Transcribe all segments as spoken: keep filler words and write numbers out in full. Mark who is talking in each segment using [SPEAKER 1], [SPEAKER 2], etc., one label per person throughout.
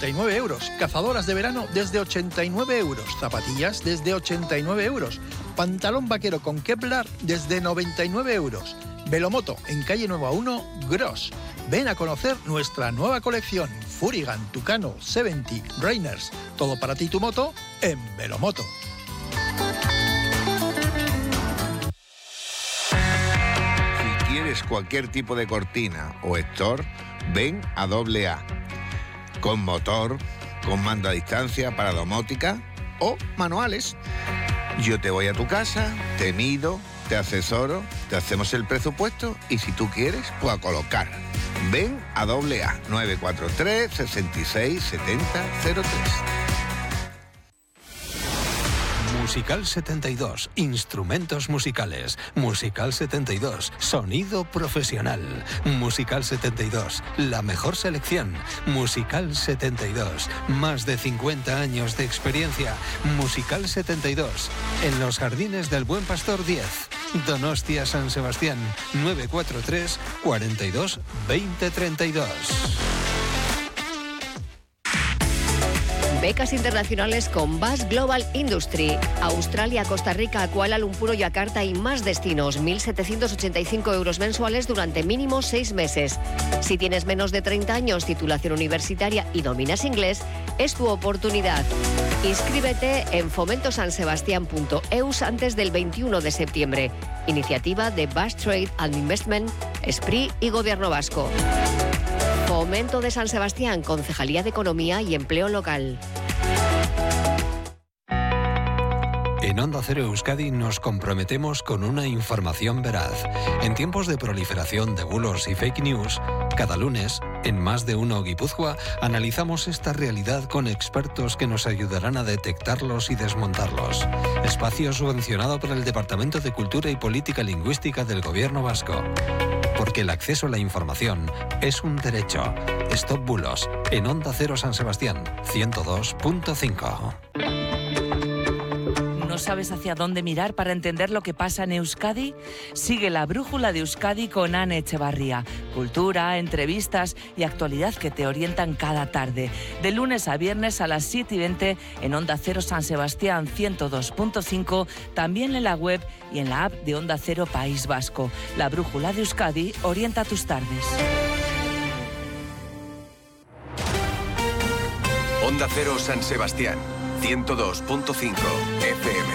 [SPEAKER 1] ochenta y nueve euros. Cazadoras de verano desde ochenta y nueve euros. Zapatillas desde ochenta y nueve euros. Pantalón vaquero con Kevlar desde noventa y nueve euros. Velomoto en calle Nueva uno, Gros. Ven a conocer nuestra nueva colección. Furigan, Tucano, setenta, Rainers. Todo para ti y tu moto en Velomoto.
[SPEAKER 2] Si quieres cualquier tipo de cortina o store, ven a doble A. Con motor, con mando a distancia para domótica o manuales. Yo te voy a tu casa, te mido, te asesoro, te hacemos el presupuesto y si tú quieres, pues a colocar. Ven a doble A, nueve cuatro tres, seis seis siete cero cero tres.
[SPEAKER 3] Musical setenta y dos, instrumentos musicales. Musical setenta y dos, sonido profesional. Musical setenta y dos, la mejor selección. Musical setenta y dos, más de cincuenta años de experiencia. Musical setenta y dos, en los Jardines del Buen Pastor diez. Donostia, San Sebastián, nueve cuatro tres, cuarenta y dos, veinte treinta y dos.
[SPEAKER 4] Becas internacionales con Basque Global Industry. Australia, Costa Rica, Kuala Lumpur o Yakarta y más destinos. mil setecientos ochenta y cinco euros mensuales durante mínimo seis meses. Si tienes menos de treinta años, titulación universitaria y dominas inglés, es tu oportunidad. Inscríbete en fomentosansebastián punto e u s antes del veintiuno de septiembre. Iniciativa de Basque Trade and Investment, S P R I y Gobierno Vasco. Fomento de San Sebastián, Concejalía de Economía y Empleo Local.
[SPEAKER 3] En Onda Cero Euskadi nos comprometemos con una información veraz. En tiempos de proliferación de bulos y fake news, cada lunes, en Más de Uno Guipúzcoa, analizamos esta realidad con expertos que nos ayudarán a detectarlos y desmontarlos. Espacio subvencionado por el Departamento de Cultura y Política Lingüística del Gobierno Vasco. Porque el acceso a la información es un derecho. Stop Bulos, en Onda Cero San Sebastián, ciento dos punto cinco.
[SPEAKER 5] ¿No sabes hacia dónde mirar para entender lo que pasa en Euskadi? Sigue la Brújula de Euskadi con Ane Echevarría. Cultura, entrevistas y actualidad que te orientan cada tarde. De lunes a viernes a las siete y veinte en Onda Cero San Sebastián ciento dos punto cinco, también en la web y en la app de Onda Cero País Vasco. La Brújula de Euskadi orienta tus tardes.
[SPEAKER 6] Onda Cero San Sebastián ciento dos punto cinco F M.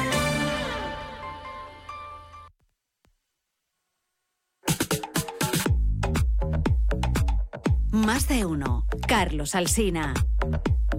[SPEAKER 7] Más de uno. Carlos Alsina.